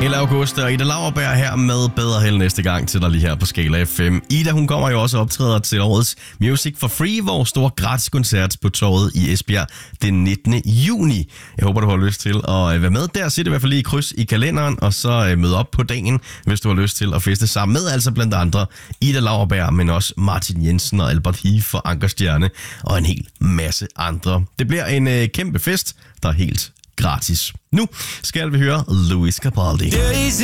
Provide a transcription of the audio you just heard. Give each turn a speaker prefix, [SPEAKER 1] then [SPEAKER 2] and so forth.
[SPEAKER 1] Eller August og Ida Lauerberg her med Bedre Held næste gang til dig lige her på Skala FM. Ida, hun kommer jo også optræder til årets Music for Free, vores store gratiskoncert på Torvet i Esbjerg den 19. juni. Jeg håber, du har lyst til at være med der. Sæt i hvert fald lige kryds i kalenderen, og så mød op på dagen, hvis du har lyst til at feste sammen med altså blandt andre Ida Lauerberg, men også Martin Jensen og Albert Heath og Anker Stjerne og en hel masse andre. Det bliver en kæmpe fest, der er helt gratis. Nu skal vi høre Lewis Capaldi.